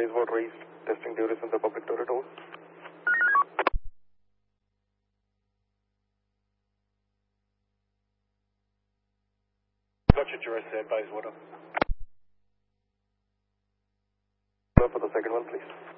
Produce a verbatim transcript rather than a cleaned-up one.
Bayswater East, testing durations of public toilet over. Gotcha, Jerez there, Bayswater. For the second one, please.